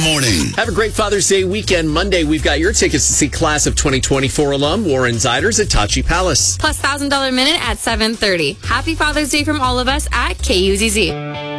Morning. Have a great Father's Day weekend. Monday, we've got your tickets to see Class of 2024 alum Warren Ziders at Tachi Palace. Plus $1,000 minute at 7:30. Happy Father's Day from all of us at KUZZ.